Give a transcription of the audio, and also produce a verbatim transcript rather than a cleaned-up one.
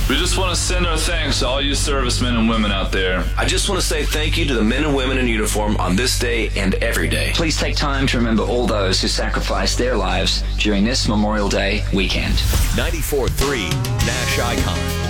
We just want to send our thanks to all you servicemen and women out there. I just want to say thank you to the men and women in uniform on this day and every day. Please take time to remember all those who sacrificed their lives during this Memorial Day weekend. ninety-four point three Nash Icon.